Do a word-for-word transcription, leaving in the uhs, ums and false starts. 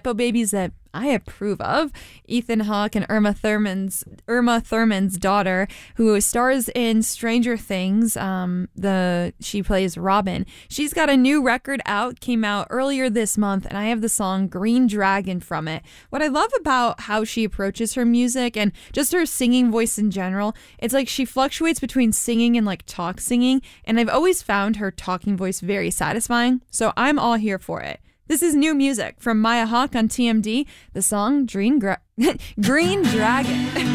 Nepo babies that I approve of. Ethan Hawke and Irma Thurman's Irma Thurman's daughter, who stars in Stranger Things. Um, the she plays Robin. She's got a new record out, came out earlier this month, and I have the song Green Dragon from it. What I love about how she approaches her music and just her singing voice in general, it's like she fluctuates between singing and like talk singing, and I've always found her talking voice very satisfying, so I'm all here for it. This is new music from Maya Hawke on T M D, the song Green, Gra- Green Dragon.